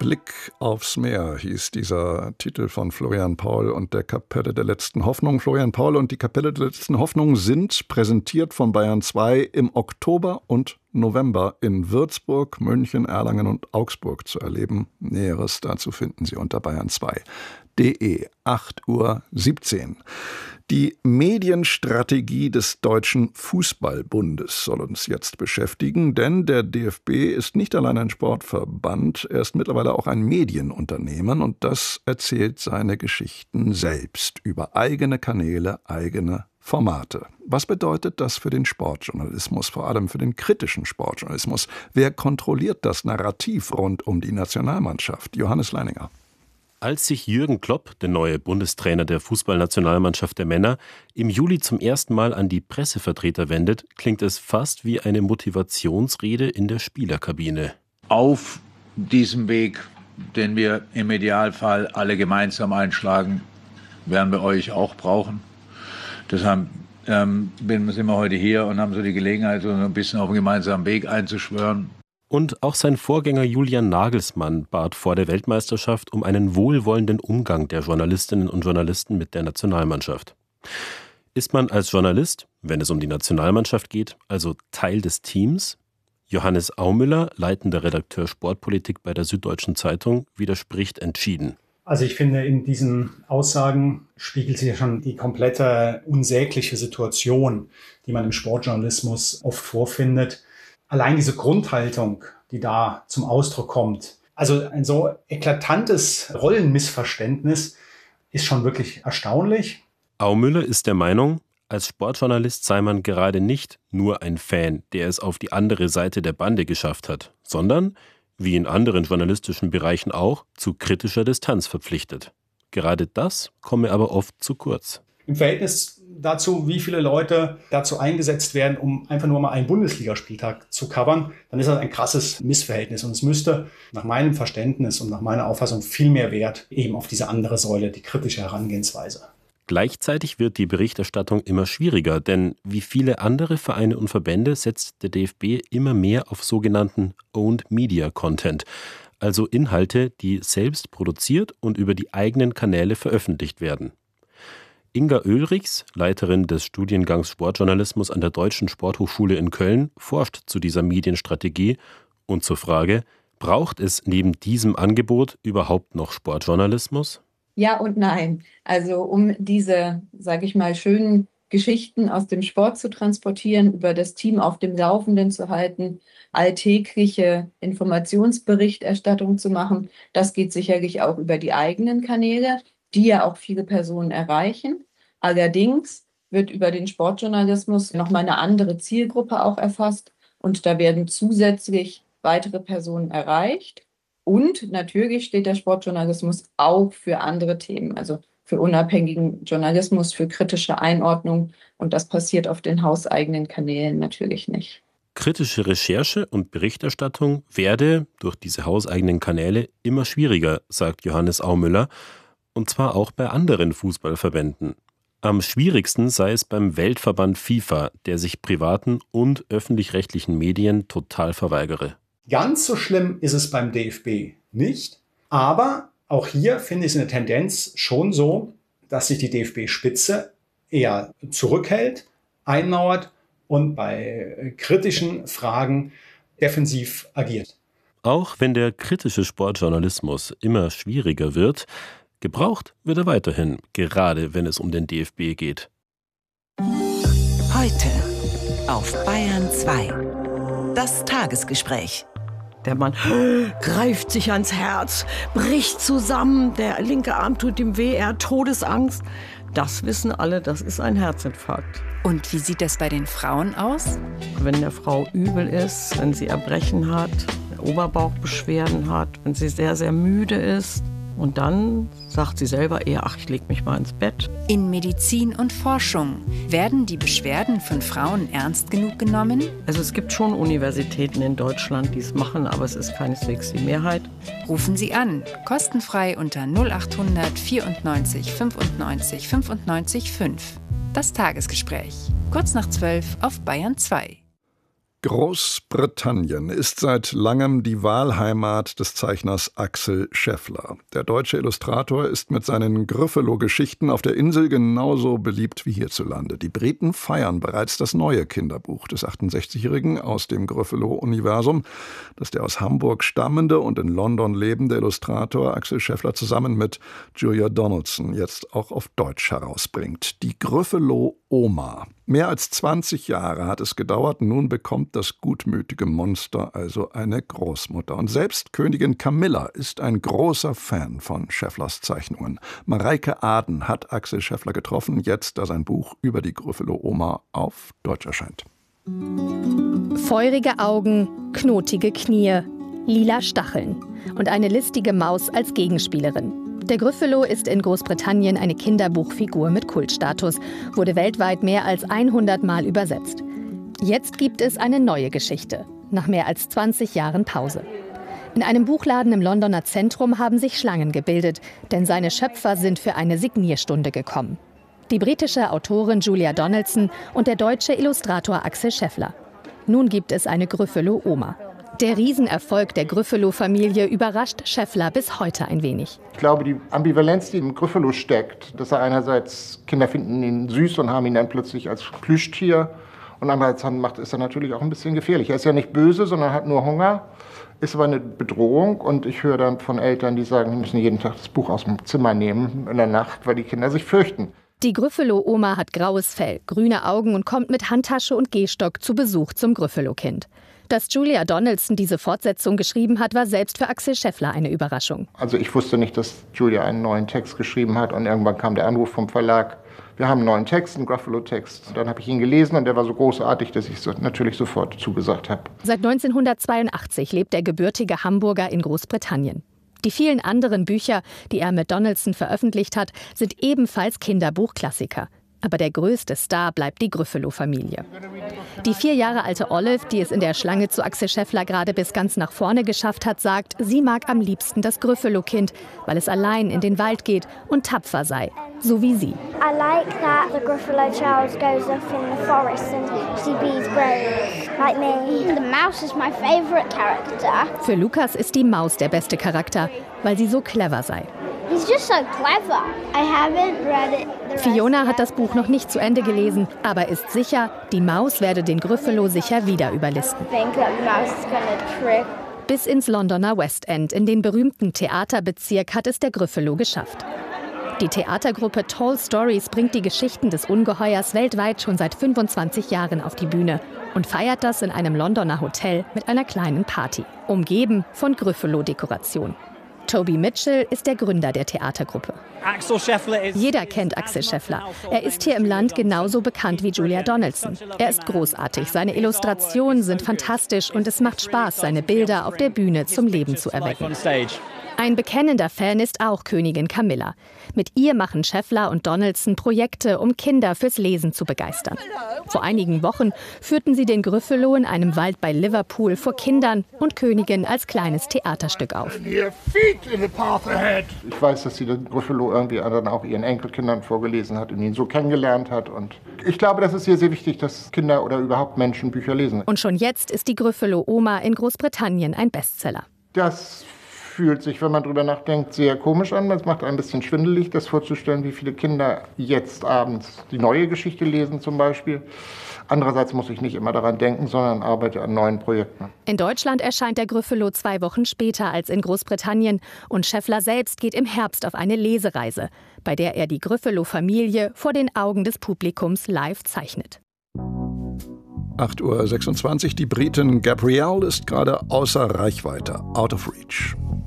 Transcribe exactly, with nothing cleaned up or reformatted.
Blick aufs Meer hieß dieser Titel von Florian Paul und der Kapelle der letzten Hoffnung. Florian Paul und die Kapelle der letzten Hoffnung sind präsentiert von Bayern zwei im Oktober und November in Würzburg, München, Erlangen und Augsburg zu erleben. Näheres dazu finden Sie unter bayern zwei punkt de. acht Uhr siebzehn. Die Medienstrategie des Deutschen Fußballbundes soll uns jetzt beschäftigen, denn der D F B ist nicht allein ein Sportverband, er ist mittlerweile auch ein Medienunternehmen und das erzählt seine Geschichten selbst über eigene Kanäle, eigene Formate. Was bedeutet das für den Sportjournalismus, vor allem für den kritischen Sportjournalismus? Wer kontrolliert das Narrativ rund um die Nationalmannschaft? Johannes Leininger. Als sich Jürgen Klopp, der neue Bundestrainer der Fußballnationalmannschaft der Männer, im Juli zum ersten Mal an die Pressevertreter wendet, klingt es fast wie eine Motivationsrede in der Spielerkabine. Auf diesem Weg, den wir im Idealfall alle gemeinsam einschlagen, werden wir euch auch brauchen. Deshalb ähm, sind wir heute hier und haben so die Gelegenheit, so ein bisschen auf einen gemeinsamen Weg einzuschwören. Und auch sein Vorgänger Julian Nagelsmann bat vor der Weltmeisterschaft um einen wohlwollenden Umgang der Journalistinnen und Journalisten mit der Nationalmannschaft. Ist man als Journalist, wenn es um die Nationalmannschaft geht, also Teil des Teams? Johannes Aumüller, leitender Redakteur Sportpolitik bei der Süddeutschen Zeitung, widerspricht entschieden. Also ich finde, in diesen Aussagen spiegelt sich ja schon die komplette unsägliche Situation, die man im Sportjournalismus oft vorfindet. Allein diese Grundhaltung, die da zum Ausdruck kommt, also ein so eklatantes Rollenmissverständnis ist schon wirklich erstaunlich. Aumüller ist der Meinung, als Sportjournalist sei man gerade nicht nur ein Fan, der es auf die andere Seite der Bande geschafft hat, sondern, wie in anderen journalistischen Bereichen auch, zu kritischer Distanz verpflichtet. Gerade das komme aber oft zu kurz. Im Verhältnis dazu, wie viele Leute dazu eingesetzt werden, um einfach nur mal einen Bundesligaspieltag zu covern, dann ist das ein krasses Missverhältnis. Und es müsste nach meinem Verständnis und nach meiner Auffassung viel mehr Wert eben auf diese andere Säule, die kritische Herangehensweise. Gleichzeitig wird die Berichterstattung immer schwieriger, denn wie viele andere Vereine und Verbände setzt der D F B immer mehr auf sogenannten Owned Media Content, also Inhalte, die selbst produziert und über die eigenen Kanäle veröffentlicht werden. Inga Oelrichs, Leiterin des Studiengangs Sportjournalismus an der Deutschen Sporthochschule in Köln, forscht zu dieser Medienstrategie und zur Frage, braucht es neben diesem Angebot überhaupt noch Sportjournalismus? Ja und nein. Also um diese, sage ich mal, schönen Geschichten aus dem Sport zu transportieren, über das Team auf dem Laufenden zu halten, alltägliche Informationsberichterstattung zu machen, das geht sicherlich auch über die eigenen Kanäle, die ja auch viele Personen erreichen. Allerdings wird über den Sportjournalismus nochmal eine andere Zielgruppe auch erfasst und da werden zusätzlich weitere Personen erreicht. Und natürlich steht der Sportjournalismus auch für andere Themen, also für unabhängigen Journalismus, für kritische Einordnung und das passiert auf den hauseigenen Kanälen natürlich nicht. Kritische Recherche und Berichterstattung werde durch diese hauseigenen Kanäle immer schwieriger, sagt Johannes Aumüller. Und zwar auch bei anderen Fußballverbänden. Am schwierigsten sei es beim Weltverband FIFA, der sich privaten und öffentlich-rechtlichen Medien total verweigere. Ganz so schlimm ist es beim D F B nicht. Aber auch hier finde ich es eine Tendenz schon so, dass sich die D F B-Spitze eher zurückhält, einmauert und bei kritischen Fragen defensiv agiert. Auch wenn der kritische Sportjournalismus immer schwieriger wird, gebraucht wird er weiterhin, gerade wenn es um den D F B geht. Heute auf Bayern zwei. Das Tagesgespräch. Der Mann greift sich ans Herz, bricht zusammen, der linke Arm tut ihm weh, er hat Todesangst. Das wissen alle, das ist ein Herzinfarkt. Und wie sieht das bei den Frauen aus? Wenn der Frau übel ist, wenn sie Erbrechen hat, Oberbauchbeschwerden hat, wenn sie sehr, sehr müde ist. Und dann sagt sie selber eher, ach, ich leg mich mal ins Bett. In Medizin und Forschung werden die Beschwerden von Frauen ernst genug genommen? Also es gibt schon Universitäten in Deutschland, die es machen, aber es ist keineswegs die Mehrheit. Rufen Sie an, kostenfrei unter null achthundert vierundneunzig fünfundneunzig fünfundneunzig fünf. Das Tagesgespräch, kurz nach zwölf auf Bayern zwei. Großbritannien ist seit langem die Wahlheimat des Zeichners Axel Scheffler. Der deutsche Illustrator ist mit seinen Gryffalo-Geschichten auf der Insel genauso beliebt wie hierzulande. Die Briten feiern bereits das neue Kinderbuch des achtundsechzigjährigen aus dem Gryffalo-Universum, das der aus Hamburg stammende und in London lebende Illustrator Axel Scheffler zusammen mit Julia Donaldson jetzt auch auf Deutsch herausbringt. Die Gryffalo-Oma. Mehr als zwanzig Jahre hat es gedauert, nun bekommt das gutmütige Monster also eine Großmutter. Und selbst Königin Camilla ist ein großer Fan von Schefflers Zeichnungen. Mareike Aden hat Axel Scheffler getroffen, jetzt da sein Buch über die Gryffalo-Oma auf Deutsch erscheint. Feurige Augen, knotige Knie, lila Stacheln und eine listige Maus als Gegenspielerin. Der Gryffalo ist in Großbritannien eine Kinderbuchfigur mit Kultstatus, wurde weltweit mehr als hundert Mal übersetzt. Jetzt gibt es eine neue Geschichte, nach mehr als zwanzig Jahren Pause. In einem Buchladen im Londoner Zentrum haben sich Schlangen gebildet, denn seine Schöpfer sind für eine Signierstunde gekommen. Die britische Autorin Julia Donaldson und der deutsche Illustrator Axel Scheffler. Nun gibt es eine Gryffalo-Oma. Der Riesenerfolg der Gryffalo-Familie überrascht Scheffler bis heute ein wenig. Ich glaube, die Ambivalenz, die im Gryffalo steckt, dass er einerseits, Kinder finden ihn süß und haben ihn dann plötzlich als Plüschtier und andererseits macht, ist er natürlich auch ein bisschen gefährlich. Er ist ja nicht böse, sondern hat nur Hunger, ist aber eine Bedrohung und ich höre dann von Eltern, die sagen, sie müssen jeden Tag das Buch aus dem Zimmer nehmen in der Nacht, weil die Kinder sich fürchten. Die Gryffalo-Oma hat graues Fell, grüne Augen und kommt mit Handtasche und Gehstock zu Besuch zum Gryffalo-Kind. Dass Julia Donaldson diese Fortsetzung geschrieben hat, war selbst für Axel Scheffler eine Überraschung. Also ich wusste nicht, dass Julia einen neuen Text geschrieben hat und irgendwann kam der Anruf vom Verlag. Wir haben einen neuen Text, einen Gryffalo-Text. Dann habe ich ihn gelesen und der war so großartig, dass ich natürlich sofort zugesagt habe. Seit neunzehnhundertzweiundachtzig lebt der gebürtige Hamburger in Großbritannien. Die vielen anderen Bücher, die er mit Donaldson veröffentlicht hat, sind ebenfalls Kinderbuchklassiker. Aber der größte Star bleibt die Gryffalo-Familie. Die vier Jahre alte Olive, die es in der Schlange zu Axel Scheffler gerade bis ganz nach vorne geschafft hat, sagt, sie mag am liebsten das Gryffalo-Kind, weil es allein in den Wald geht und tapfer sei, so wie sie. I like that the Gryffalo child goes off in the forest and she bees brave, like me. The mouse is my favorite character. Für Lukas ist die Maus der beste Charakter, weil sie so clever sei. He's just so clever. I haven't read it. Fiona hat das Buch noch nicht zu Ende gelesen, aber ist sicher, die Maus werde den Gryffalo sicher wieder überlisten. I think that the mouse is gonna trick. Bis ins Londoner West End, in den berühmten Theaterbezirk, hat es der Gryffalo geschafft. Die Theatergruppe Tall Stories bringt die Geschichten des Ungeheuers weltweit schon seit fünfundzwanzig Jahren auf die Bühne und feiert das in einem Londoner Hotel mit einer kleinen Party, umgeben von Gryffalo-Dekoration. Toby Mitchell ist der Gründer der Theatergruppe. Jeder kennt Axel Scheffler. Er ist hier im Land genauso bekannt wie Julia Donaldson. Er ist großartig, seine Illustrationen sind fantastisch und es macht Spaß, seine Bilder auf der Bühne zum Leben zu erwecken. Ein bekennender Fan ist auch Königin Camilla. Mit ihr machen Scheffler und Donaldson Projekte, um Kinder fürs Lesen zu begeistern. Vor einigen Wochen führten sie den Gryffalo in einem Wald bei Liverpool vor Kindern und Königin als kleines Theaterstück auf. Ich weiß, dass sie den Gryffalo irgendwie dann auch ihren Enkelkindern vorgelesen hat und ihn so kennengelernt hat. Und ich glaube, das ist hier sehr wichtig, dass Kinder oder überhaupt Menschen Bücher lesen. Und schon jetzt ist die Gryffalo-Oma in Großbritannien ein Bestseller. Das fühlt sich, wenn man drüber nachdenkt, sehr komisch an. Es macht ein bisschen schwindelig, das vorzustellen, wie viele Kinder jetzt abends die neue Geschichte lesen zum Beispiel. Andererseits muss ich nicht immer daran denken, sondern arbeite an neuen Projekten. In Deutschland erscheint der Gryffalo zwei Wochen später als in Großbritannien. Und Scheffler selbst geht im Herbst auf eine Lesereise, bei der er die Gryffalo-Familie vor den Augen des Publikums live zeichnet. acht Uhr sechsundzwanzig, die Britin Gabrielle ist gerade außer Reichweite, out of reach.